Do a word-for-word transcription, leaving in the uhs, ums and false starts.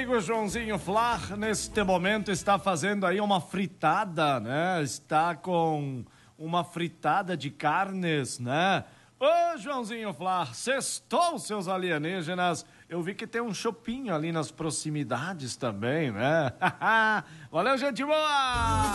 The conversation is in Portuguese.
amigo Joãozinho Flá, neste momento está fazendo aí uma fritada, né? Está com uma fritada de carnes, né? Ô, Joãozinho Flá, sextou, seus alienígenas. Eu vi que tem um chopinho ali nas proximidades também, né? Valeu, gente boa!